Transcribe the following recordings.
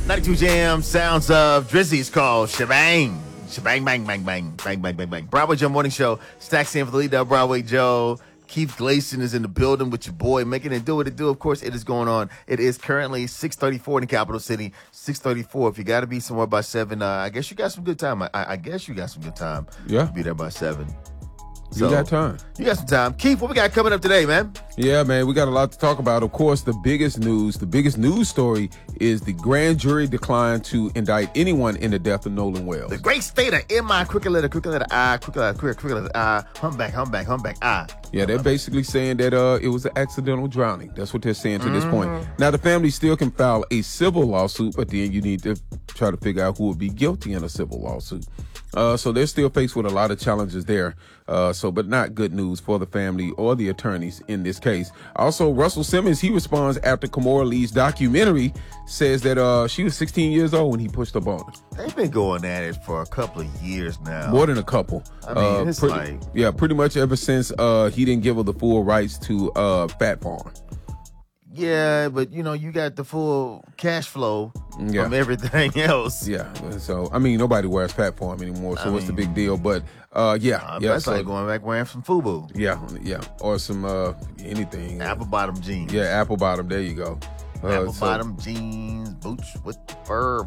92 Jam, sounds of Drizzy's called Shebang. Shebang, bang, bang, bang, bang, bang, bang, bang. Broadway Joe Morning Show. Stacks in for the lead up. Broadway Joe. Keith Gleason is in the building with your boy, making it do what it do. Of course, it is going on. It is currently 6:34 in the capital city. 6:34. If you got to be somewhere by 7, I guess you got some good time. I guess you got some good time. Yeah. To be there by 7. You got time. You got some time. Keith, what we got coming up today, man? Yeah, man, we got a lot to talk about. Of course, the biggest news story is the grand jury declined to indict anyone in the death of Nolan Wells. The great state of M.I. Quick letter I, quick letter I, humpback I. Yeah, they're basically saying that it was an accidental drowning. That's what they're saying to this point. Now, the family still can file a civil lawsuit, but then you need to try to figure out who would be guilty in a civil lawsuit. So they're still faced with a lot of challenges there. But not good news for the family or the attorneys in this case. Also, Russell Simmons, he responds after Kimora Lee's documentary, says that she was 16 years old when he pushed up on her. They've been going at it for a couple of years now. More than a couple. I mean, it's pretty much ever since he didn't give her the full rights to Fat Farm. Yeah, but you got the full cash flow from everything else. Yeah, so I mean, nobody wears Fat Farm anymore, so what's the big deal? But that's like going back wearing some FUBU. Yeah, or some anything. Apple bottom jeans. Yeah, apple bottom. There you go. Apple bottom jeans, boots with the fur,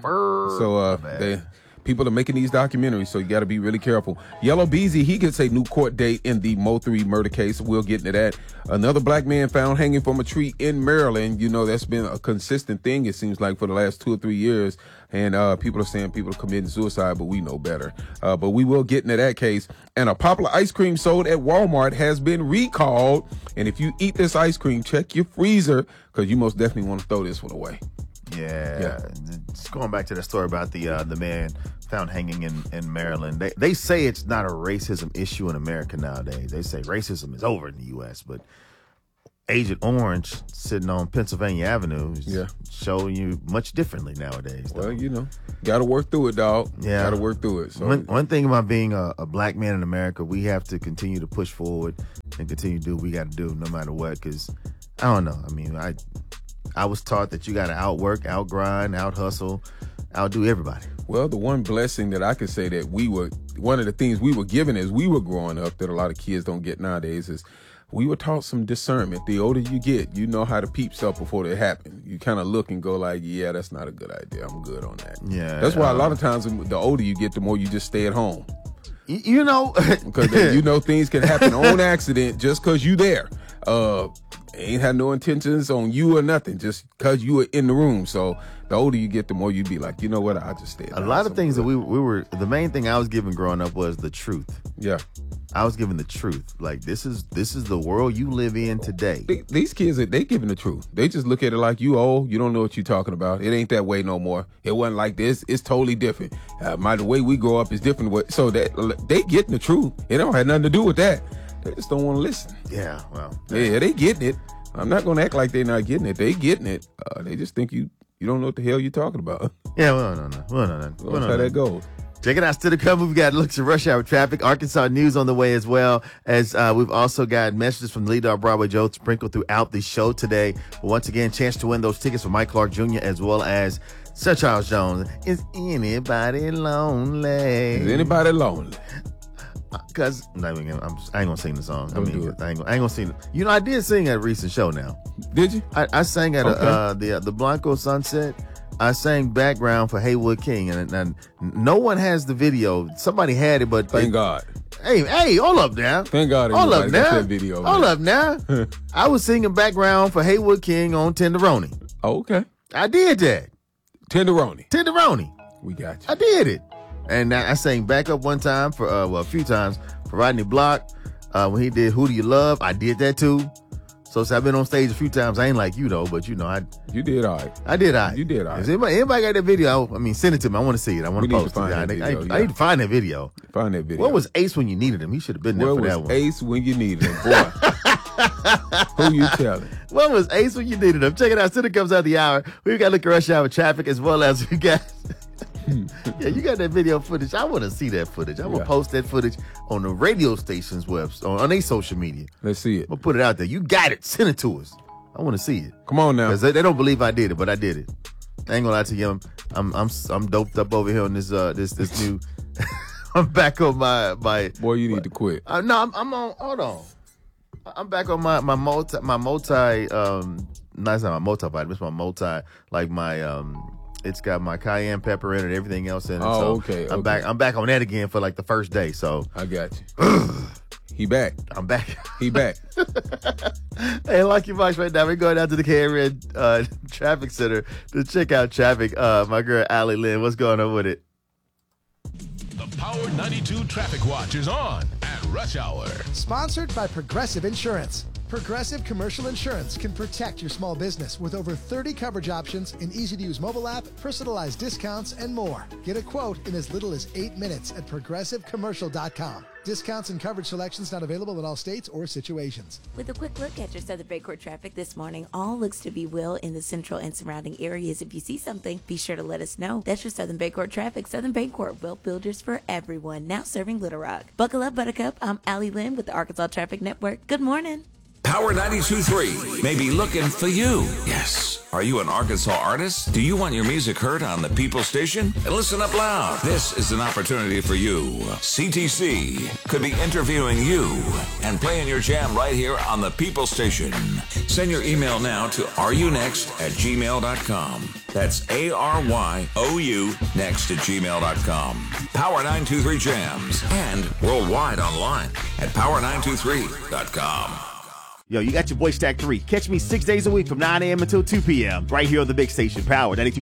So people are making these documentaries, so you got to be really careful. Yellow Beezy, he gets a new court date in the Mo3 murder case. We'll get into that. Another black man found hanging from a tree in Maryland. That's been a consistent thing, it seems like, for the last 2 or 3 years. And people are saying people are committing suicide, but we know better. But we will get into that case. And a popular ice cream sold at Walmart has been recalled. And if you eat this ice cream, check your freezer, because you most definitely want to throw this one away. Yeah. Just going back to the story about the man found hanging in Maryland. They say it's not a racism issue in America nowadays. They say racism is over in the U.S., but Agent Orange sitting on Pennsylvania Avenue is showing you much differently nowadays. Well, got to work through it, dog. Yeah. Got to work through it. So one thing about being a black man in America, we have to continue to push forward and continue to do what we got to do no matter what, because I don't know. I mean, I was taught that you got to outwork, outgrind, outhustle, outdo everybody. Well, the one blessing that I could say that one of the things we were given as we were growing up that a lot of kids don't get nowadays is we were taught some discernment. The older you get, you know how to peep stuff before they happen. You kind of look and go like, yeah, that's not a good idea. I'm good on that. Yeah. That's why a lot of times the older you get, the more you just stay at home. Because things can happen on accident just because you there. Ain't had no intentions on you or nothing, just because you were in the room. So the older you get, the more you be like, you know what, I just stay. A lot of things that we were, the main thing I was given growing up was the truth. Yeah. I was given the truth. Like, this is the world you live in today. These kids, they giving the truth. They just look at it like, you old, you don't know what you're talking about. It ain't that way no more. It wasn't like this. It's totally different. The way we grow up is different. So that they getting the truth. It don't have nothing to do with that. They just don't want to listen. Yeah, well. Yeah, they getting it. I'm not going to act like they're not getting it. They getting it. They just think you don't know what the hell you're talking about. Yeah, well, no. That's how that goes. Check it out. Still to come, we've got looks at rush hour traffic, Arkansas news on the way as well, as we've also got messages from the lead dog Broadway Joe sprinkled throughout the show today. But once again, chance to win those tickets for Mike Clark Jr. as well as Sir Charles Jones. Is anybody lonely? Is anybody lonely? Because I ain't gonna sing the song. Do it. I ain't gonna sing it. I did sing at a recent show now. Did you? I sang at the Blanco Sunset. I sang background for Haywood King, and no one has the video. Somebody had it, but thank God. Hey, hold up now. Thank God. Hold up now. That video, hold up now. I was singing background for Haywood King on Tenderoni. Oh, okay. I did that. Tenderoni. We got you. I did it. And I sang backup one time for a few times for Rodney Block when he did Who Do You Love. I did that too. So I've been on stage a few times. I ain't like you though, but you did all right. I did all right. You did all right. Anybody got that video? Send it to me. I want to see it. I want to post it. I need to find that video. Find that video. Where was Ace when you needed him? He should have been there for that one. Where was Ace when you needed him, boy? Who you telling? Where was Ace when you needed him? Check it out. Still it comes out the hour. We've got look at rush hour traffic as well as we got. Yeah, you got that video footage. I want to see that footage. I'm going to post that footage on the radio station's website, on their social media. Let's see it. I'm going to put it out there. You got it. Send it to us. I want to see it. Come on now. Because they don't believe I did it, but I did it. I ain't gonna lie to you. I'm doped up over here on this new. I'm back on my. Boy, you need to quit. No, I'm on. Hold on. I'm back on my multi. Not my multivitamin. It's my multi. Like my It's got my cayenne pepper in it and everything else in it. Oh, so okay. I'm back on that again for like the first day. So I got you. He back. I'm back. He back. Hey, Lucky Box right now. We're going down to the KRN traffic center to check out traffic. My girl Allie Lynn, what's going on with it? The Power 92 Traffic Watch is on at rush hour. Sponsored by Progressive Insurance. Progressive Commercial Insurance can protect your small business with over 30 coverage options, an easy-to-use mobile app, personalized discounts, and more. Get a quote in as little as 8 minutes at progressivecommercial.com. Discounts and coverage selections not available in all states or situations. With a quick look at your Southern Bayport traffic this morning, all looks to be well in the central and surrounding areas. If you see something, be sure to let us know. That's your Southern Bayport traffic. Southern Bayport, well builders for everyone. Now serving Little Rock. Buckle up, Buttercup. I'm Allie Lynn with the Arkansas Traffic Network. Good morning. Power 92.3 may be looking for you. Yes. Are you an Arkansas artist? Do you want your music heard on the People Station? And listen up loud. This is an opportunity for you. CTC could be interviewing you and playing your jam right here on the People Station. Send your email now to aryounext@gmail.com. That's ARYOU next@gmail.com. Power 923 Jams and worldwide online at power923.com. Yo, you got your boy Stack 3. Catch me 6 days a week from 9 a.m. until 2 p.m. right here on the big station, Power 92.3.